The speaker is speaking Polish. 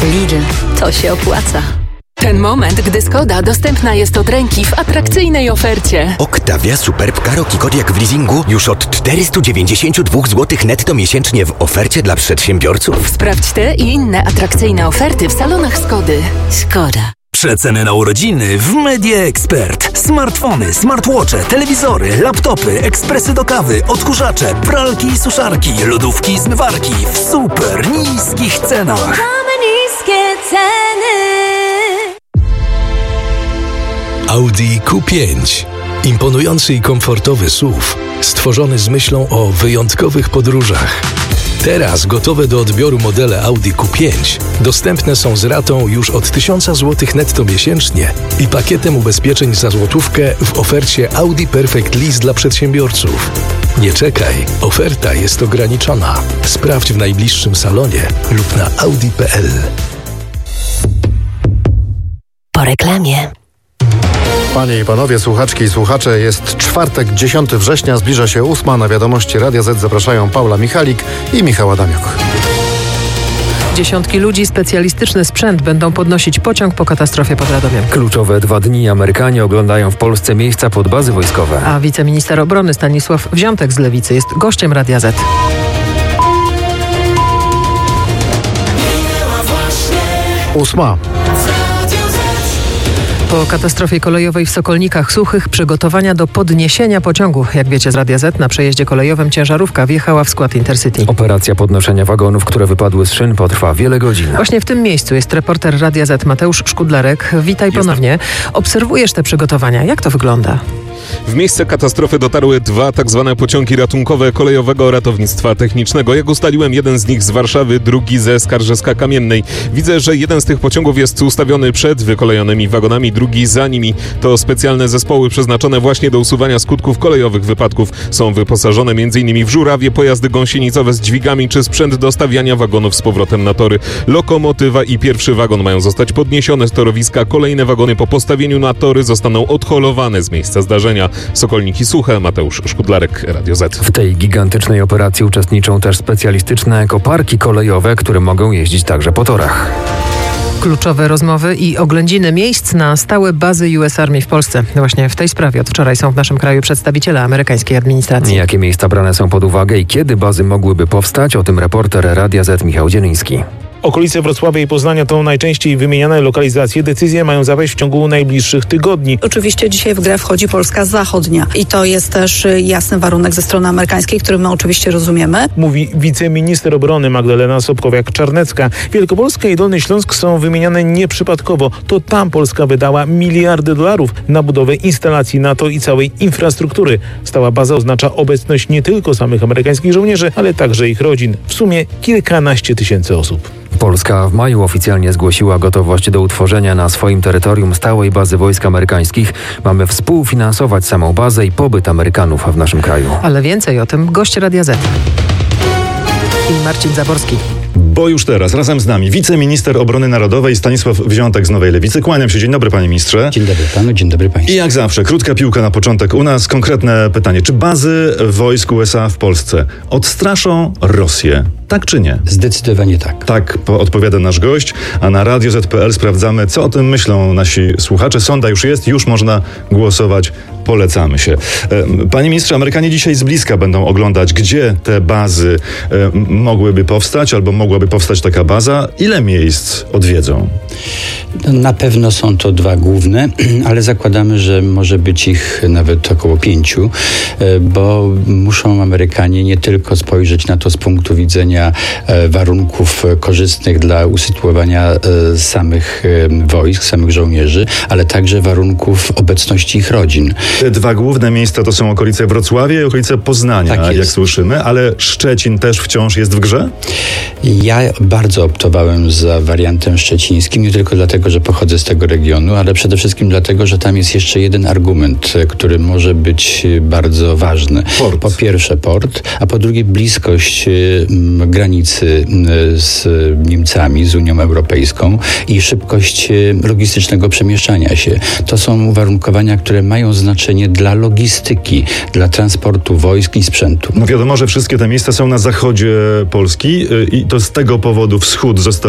Lidl, to się opłaca. Ten moment, gdy Skoda dostępna jest od ręki w atrakcyjnej ofercie. Octavia Superb Karoq Kodiaq w leasingu już od 492 zł netto miesięcznie w ofercie dla przedsiębiorców. Sprawdź te i inne atrakcyjne oferty w salonach Skody. Skoda. Przeceny na urodziny w Media Expert. Smartfony, smartwatche, telewizory, laptopy, ekspresy do kawy, odkurzacze, pralki i suszarki, lodówki i zmywarki w super niskich cenach. Mamy niskie ceny. Audi Q5. Imponujący i komfortowy SUV, stworzony z myślą o wyjątkowych podróżach. Teraz gotowe do odbioru modele Audi Q5 dostępne są z ratą już od 1000 zł netto miesięcznie i pakietem ubezpieczeń za złotówkę w ofercie Audi Perfect Lease dla przedsiębiorców. Nie czekaj, oferta jest ograniczona. Sprawdź w najbliższym salonie lub na audi.pl. Po reklamie. Panie i panowie, słuchaczki i słuchacze, jest czwartek, 10 września, zbliża się 8. Na wiadomości Radia Z zapraszają Paula Michalik i Michał Adamiuk. Dziesiątki ludzi, specjalistyczny sprzęt będą podnosić pociąg po katastrofie pod Radomiem. Kluczowe 2 dni Amerykanie oglądają w Polsce miejsca pod bazy wojskowe. A wiceminister obrony Stanisław Wziątek z Lewicy jest gościem Radia Z. Ósma. Po katastrofie kolejowej w Sokolnikach Suchych przygotowania do podniesienia pociągu. Jak wiecie z Radia Z, na przejeździe kolejowym ciężarówka wjechała w skład Intercity. Operacja podnoszenia wagonów, które wypadły z szyn, potrwa wiele godzin. Właśnie w tym miejscu jest reporter Radia Z Mateusz Szkudlarek. Witaj ponownie. Obserwujesz te przygotowania. Jak to wygląda? W miejsce katastrofy dotarły 2 tak zwane pociągi ratunkowe Kolejowego Ratownictwa Technicznego. Jak ustaliłem, jeden z nich z Warszawy, drugi ze Skarżyska-Kamiennej. Widzę, że jeden z tych pociągów jest ustawiony przed wykolejonymi wagonami, drugi za nimi. To specjalne zespoły przeznaczone właśnie do usuwania skutków kolejowych wypadków. Są wyposażone m.in. w żurawie, pojazdy gąsienicowe z dźwigami czy sprzęt do stawiania wagonów z powrotem na tory. Lokomotywa i pierwszy wagon mają zostać podniesione z torowiska. Kolejne wagony po postawieniu na tory zostaną odholowane z miejsca zdarzenia. Sokolniki Suche, Mateusz Szkudlarek, Radio Z. W tej gigantycznej operacji uczestniczą też specjalistyczne ekoparki kolejowe, które mogą jeździć także po torach. Kluczowe rozmowy i oględziny miejsc na stałe bazy US Army w Polsce. Właśnie w tej sprawie od wczoraj są w naszym kraju przedstawiciele amerykańskiej administracji. Jakie miejsca brane są pod uwagę i kiedy bazy mogłyby powstać? O tym reporter Radia Z Michał Dzieliński. Okolice Wrocławia i Poznania to najczęściej wymieniane lokalizacje. Decyzje mają zapaść w ciągu najbliższych tygodni. Oczywiście dzisiaj w grę wchodzi Polska Zachodnia i to jest też jasny warunek ze strony amerykańskiej, który my oczywiście rozumiemy. Mówi wiceminister obrony Magdalena Sobkowiak-Czarnecka. Wielkopolska i Dolny Śląsk są wymieniane nieprzypadkowo. To tam Polska wydała miliardy dolarów na budowę instalacji NATO i całej infrastruktury. Stała baza oznacza obecność nie tylko samych amerykańskich żołnierzy, ale także ich rodzin. W sumie kilkanaście tysięcy osób. Polska w maju oficjalnie zgłosiła gotowość do utworzenia na swoim terytorium stałej bazy wojsk amerykańskich. Mamy współfinansować samą bazę i pobyt Amerykanów w naszym kraju. Ale więcej o tym gość Radia Z. I Marcin Zaborski. Bo już teraz razem z nami wiceminister obrony narodowej Stanisław Wziątek z Nowej Lewicy. Kłaniam się. Dzień dobry, panie ministrze. Dzień dobry panu, dzień dobry państwu. I jak zawsze, krótka piłka na początek u nas. Konkretne pytanie. Czy bazy wojsk USA w Polsce odstraszą Rosję? Tak czy nie? Zdecydowanie tak. Tak odpowiada nasz gość, a na Radio Z.pl sprawdzamy, co o tym myślą nasi słuchacze. Sonda już jest, już można głosować. Polecamy się. Panie ministrze, Amerykanie dzisiaj z bliska będą oglądać, gdzie te bazy mogłyby powstać, albo mogłaby powstać taka baza. Ile miejsc odwiedzą? Na pewno są to 2 główne, ale zakładamy, że może być ich nawet około 5, bo muszą Amerykanie nie tylko spojrzeć na to z punktu widzenia warunków korzystnych dla usytuowania samych wojsk, samych żołnierzy, ale także warunków obecności ich rodzin. Te 2 główne miejsca to są okolice Wrocławia i okolice Poznania, tak jak słyszymy, ale Szczecin też wciąż jest w grze? Ja bardzo optowałem za wariantem szczecińskim, nie tylko dlatego, że pochodzę z tego regionu, ale przede wszystkim dlatego, że tam jest jeszcze jeden argument, który może być bardzo ważny. Port. Po pierwsze port, a po drugie bliskość granicy z Niemcami, z Unią Europejską i szybkość logistycznego przemieszczania się. To są uwarunkowania, które mają znaczenie dla logistyki, dla transportu wojsk i sprzętu. No wiadomo, że wszystkie te miejsca są na zachodzie Polski i to z tego powodu wschód został